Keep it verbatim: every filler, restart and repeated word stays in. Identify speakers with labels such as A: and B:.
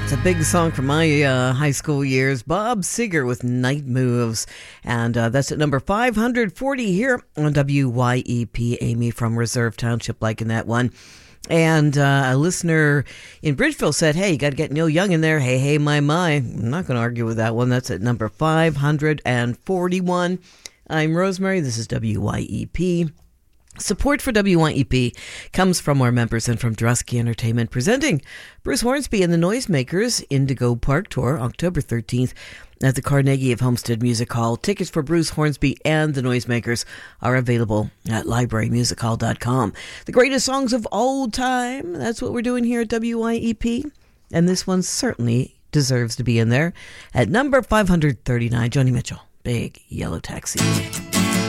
A: It's a big song from my uh, high school years. Bob Seger with Night Moves. And uh, that's at number five hundred forty here on W Y E P. Amy from Reserve Township liking that one. And uh, a listener in Bridgeville said, hey, you got to get Neil Young in there. Hey, hey, my, my. I'm not going to argue with that one. That's at number five hundred forty-one. I'm Rosemary. This is W Y E P. Support for W Y E P comes from our members and from Drusky Entertainment, presenting Bruce Hornsby and the Noisemakers Indigo Park Tour, October thirteenth at the Carnegie of Homestead Music Hall. Tickets for Bruce Hornsby and the Noisemakers are available at library music hall dot com. The greatest songs of all time, that's what we're doing here at W Y E P, and this one certainly deserves to be in there. At number five hundred thirty-nine, Joni Mitchell, Big Yellow Taxi.